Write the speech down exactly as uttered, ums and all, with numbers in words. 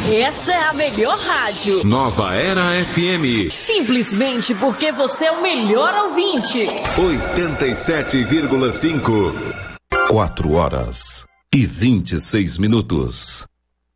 Essa é a melhor rádio. Nova Era F M. Simplesmente porque você é o melhor ouvinte. oitenta e sete vírgula cinco. Quatro horas e vinte e seis minutos.